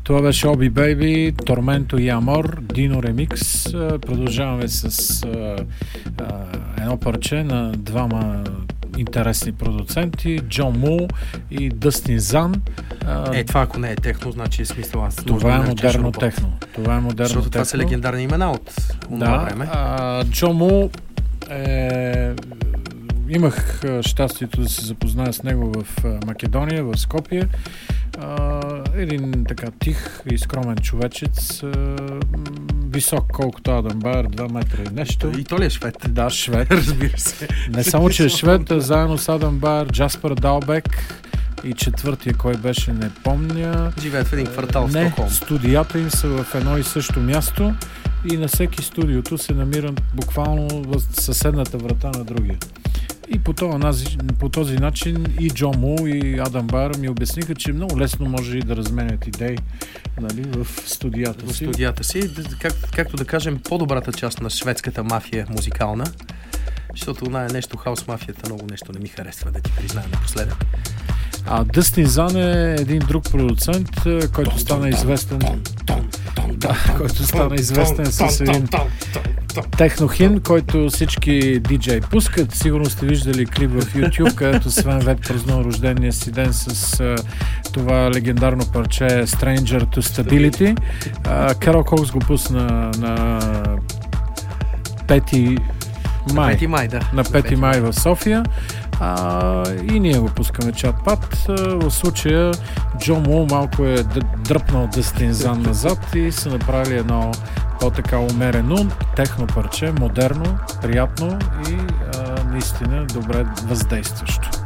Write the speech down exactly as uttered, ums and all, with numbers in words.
Това беше Obi Baby, Tormento и Amor, Dino Remix. Продължаваме с а, а, едно парче на двама интересни продуценти, Джон Му и Дъстин Зан. Е, това ако не е техно, значи е смисъл. Аз това е модерно техно. Това е модерно Защото техно. Това са легендарни имена от това да, време. А, Джон Му е... Имах щастието да се запозная с него в Македония, в Скопие. Uh, един така тих и скромен човечец, uh, висок колкото Адам Байер, два метра и нещо. И то ли е швед? Да, швед. Разбира се. Не само, че е швед, а заедно с Адам Байер, Джаспер Далбек и четвъртия, кой беше, не помня. Живеят в един квартал в Не, Стокхолм. студията им са в едно и също място и на всеки студиото се намират буквално в съседната врата на другия. И по този, по този начин и Джон Му и Адам Байер ми обясниха, че много лесно може и да разменят идеи, нали, в студията в си. В студията си, как, както да кажем, по-добрата част на шведската мафия музикална, защото на нещо хаус мафията много нещо не ми харесва, да ти призная напоследък. А Дъстин Зан е един друг продуцент, който стана известен да, който стана известен с един технохин, който всички диджеи пускат. Сигурно сте виждали клип в YouTube, където Свен Вет празнува рождения си ден с а, това легендарно парче Stranger to Stability. Карл Кокс го пусна на пети май. На пети май, да. На пети май в София. А, и ние го пускаме чат-пат. В случая Джон Му малко е дръпнал Дъстин Зан назад и са направили едно по-така умерено техно парче, модерно, приятно и а, наистина добре въздействащо.